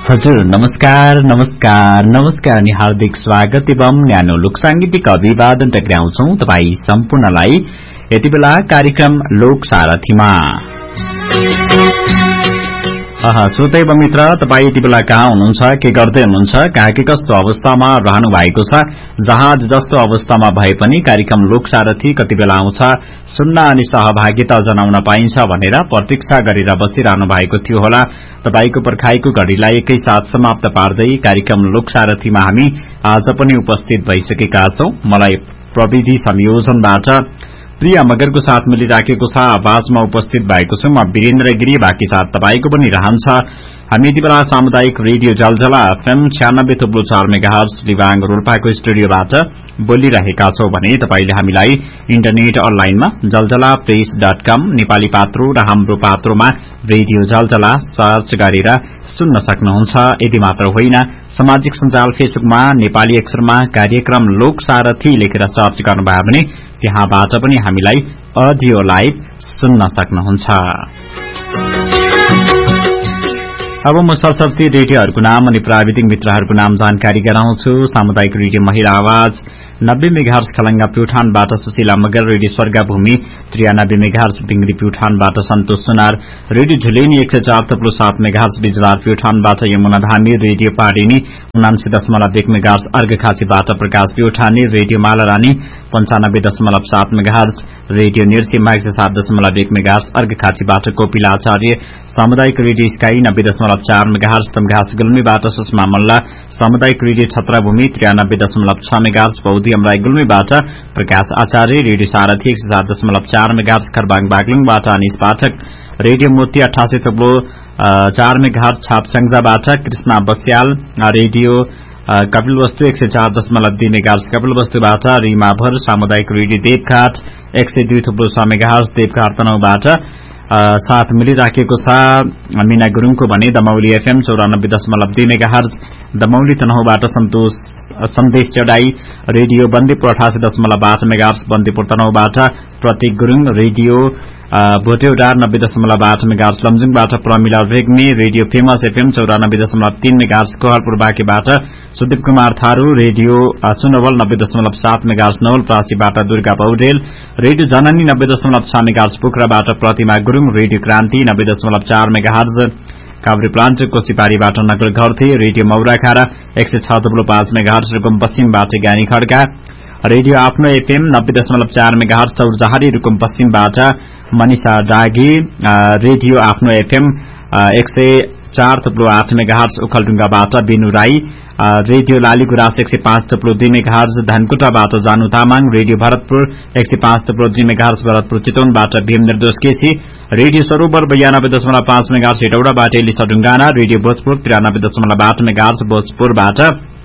हजुर नमस्कार नमस्कार नमस्कार अनि हार्दिक स्वागत एवं न्यानो लोक सांगीतिक अभिवादन टक्राउँछौ तपाई सम्पूर्णलाई यति बेला कार्यक्रम लोक सारथीमा। श्रोतैव मित्र, तपाई यति बेला कहाँ हुनुहुन्छ, के गर्दै हुनुहुन्छ, कहाँ के कस्तो अवस्थामा रहनु भएको छ, जहाज जस्तो अवस्थामा भए पनि कार्यक्रम लोक सारथी कति बेला आउँछ, सुन्न अनि सहभागिता जनाउन पाइन्छ भनेर प्रतीक्षा गरेर बसिरहनु भएको थियो होला। तपाईको पर्खाइको घड़ीलाई एकैसाथ समाप्त पार्दै कार्यक्रम लोक सारथीमा हामी आज पनि उपस्थित भइसकेका छौं। मलाई प्रविधि संयोजनबाट प्रिया मगरको साथ मिलिराखेको छ, आवाजमा उपस्थित भएको छु म वीरेन्द्र गिरी। बाँकी साथ तपाईको पनि रहन्छ। हामी यति बेला सामुदायिक रेडियो जलजला FM 96.4 मेगाहर्ज लिबाङ रोल्पाको स्टुडियोबाट बोलिरहेका छौं भने तपाईले हामीलाई इन्टरनेट अनलाइनमा जलजलाप्रेस.com नेपाली पात्रो र हाम्रो पात्रोमा रेडियो जलजला सर्च गरेर सुन्न सक्नुहुन्छ। यति मात्र होइन, सामाजिक सञ्जाल फेसबुकमा नेपाली अक्षरमा कार्यक्रम लोक सारथी लेखेर सर्च गर्नुभयो भने त्यहाँबाट पनि हामीलाई अडियो लाइभ सुन्न सक्नुहुन्छ। अब म सरस्वती रेडियोहरूको नाम अनि प्राविधिक मित्रहरूको नाम जानकारी गराउँछु। सामुदायिक रेडियो महिला आवाज 90 megahertz Khalanga प्युठानबाट Sushila Magar, radio स्वर्गभूमि 93 megahertz बिङ्ग्री प्युठानबाट सन्तोष सुनार, रेडियो झुलेनी 104.7 मेगाहर्ज बिजलार प्युठानबाट यमुना धामी, रेडियो पाडिनी 79.1 मेगाहर्ज अर्घखाँचीबाट प्रकाश प्युठानी, रेडियो मालारानी 95.7 मेगाहर्ज, रेडियो निर्सीमा 107.1 मेगाहर्ज अर्घखाँचीबाट कोपिला आचार्य, सामुदायिक radio sky 90.4 megahertz Tamghas गुल्मीबाट Sushma मल्ला, सामुदायिक रेडियो छत्रभूमि 93.6 मेगाहर्ज बौद्धी अमराई गुल्मीबाट प्रकाश आचार्य, रेडियो सारथी 107.4 मेगाहर्ज खरबाङ बागलुङबाट अनिश पाठक, रेडियो मोती 88.4 megahertz छापस्याङ्जाबाट Krishna Basyal, radio Kapilvastu 104.2 megahertz कपिलवस्तुबाट Rima भर, सामुदायिक रेडियो देवघाट 102.6 मेगाहर्ज देवघाट तनहुबाट साथ मिलिराखेको छ। मीना गुरुङको भने दमौली FM 94.2 मेगाहर्ज दमौली तनहुबाट सन्देश चढाई, रेडियो बन्दीपुर 88.8 मेगाहर्ज बन्दीपुर तनहुबाट प्रतीक Gurung, radio भोटेउडा 90.8 megahertz लमजुङबाट Pramila Regmi, radio famous FM 94.3 megahertz Kohalpur बाँकेबाट Sudeep Kumar Tharu, radio Sunwal 90.7 megahertz नवलपरासीबाट Durga Paudel, radio जननी 90.6 मेगाहर्ज पोखराबाट प्रतिमा गुरुङ, रेडियो क्रान्ति 90.4 मेगाहर्ज काभ्रे प्लान्ट कोसीपारीबाट नकल घरथे, रेडियो मौराखारा 106.5 मेगाहर्ज रुकुम पश्चिमबाट ज्ञानी खड्का, रेडियो आफ्नो FM 90.4 मेगाहर्ज चौरजहारी रुकुम पश्चिमबाट मनिषा डागी, रेडियो आफ्नो FM 104.8 मेगाहर्ज ओखलढुङ्गाबाट बिनु राई, रेडियो लालीगुराँस 105.2 मेगाहर्ज धनकुटाबाट जानु तामाङ, रेडियो भरतपुर 105.2 मेगाहर्ज भरतपुर चितवनबाट भीम निर्दोष केसी, रेडियो सरोवर 92.5 megahertz हेटौडाबाट Elisa Dhungana, radio Bhojpur 93.8 megahertz भोजपुरबाट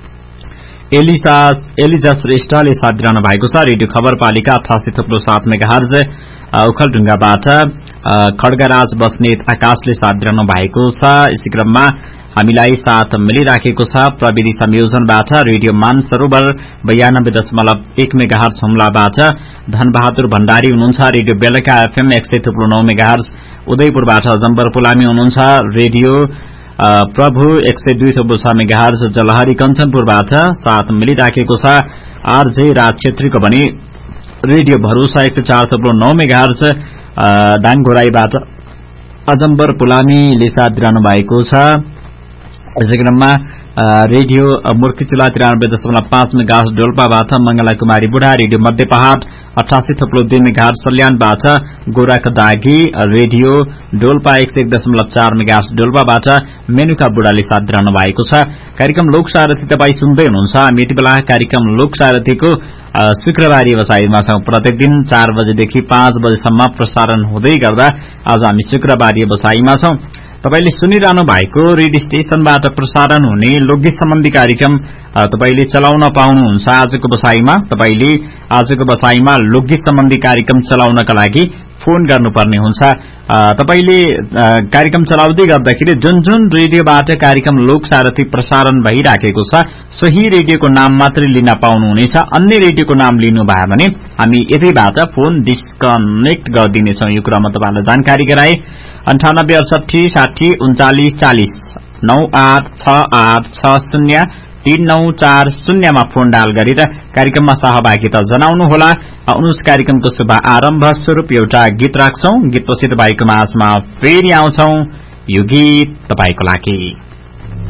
Eliza श्रेष्ठले साथ दिइरहनु भएको छ। रेडियो खबरपालिका 88.7 मेगाहर्ज ओखलढुङ्गाबाट खड्गराज बस्नेत आकाशले साथ दिइरहनु भएको छ। यसै क्रममा हामीलाई साथ मिलिराखेको छ प्रविधि संयोजनबाट रेडियो मानसरोवर 92.1 मेगाहर्ज हुम्लाबाट धनबहादुर भण्डारी हुनुहुन्छ, रेडियो बेलका FM 100.9 मेगाहर्ज उदयपुरबाट जम्बर पुलामी हुनुहुन्छ, रेडियो प्रभु 102.6 मेगाहर्ज जलहरी कञ्चनपुरबाट साथ मिलिराखेको छ। आरजे राज छेत्रीको भने रेडियो भरोसा 104.9 मेगाहर्ज दाङघोराईबाट अजम्बर पुलामीले साथ दिइरहनु भएको छ। यसै क्रममा रेडियो मुर्कीचुला 93.5 मेगाहर्ज डोल्पाबाट मंगला कुमारी बुढा, रेडियो मध्य पहाड़ 88.2 मेगाहर्ज सल्यानबाट गोराख दागी, रेडियो डोल्पा 101.4 मेगाहर्ज डोल्पाबाट मेनुका बुढाले साथ दिइरहनु भएको छ। कार्यक्रम लोक सारथी तपाई सुन्दै हुनुहुन्छ। हामी यति बेला कार्यक्रम लोक सारथीको शुक्रबारी बसाईमा छौं। प्रत्येक दिन 4 बजेदेखि 5 बजेसम्म प्रसारण हुँदै गर्दा आज हामी शुक्रबारी बसाईमा छौं। तपाईले सुनिरहनु भएको रेडियो स्टेशनबाट प्रसारण हुने लोकगीत सम्बन्धी कार्यक्रम तपाईले चलाउन पाउनुहुन्छ। आजको बसाईमा तपाईले आजको बसाईमा लोकगीत सम्बन्धी कार्यक्रम चलाउनका लागि फोन गर्नुपर्ने हुन्छ। तपाईले कार्यक्रम चलाउँदै गर्दाखेरि जुन जुन रेडियोबाट कार्यक्रम लोक सारथी प्रसारण भइराखेको छ सोही रेडियोको नाम मात्रै लिन पाउनुहुनेछ। अन्य रेडियोको नाम लिनु भयो भने हामी यतैबाट फोन डिस्कनेक्ट गरिदिनेछौं। यो कुरा म तपाईलाई जानकारी गराए। 98 68 60 39 40 9868603940 मा फोन डायल गरेर कार्यक्रममा सहभागिता जनाउनुहोला। अनुस कार्यक्रमको शुभ आरम्भ स्वरूप एउटा गीत राख्छौं। गीतपछि तपाईको माझमा फेरि आउँछौं। यो गीत तपाईको लागि।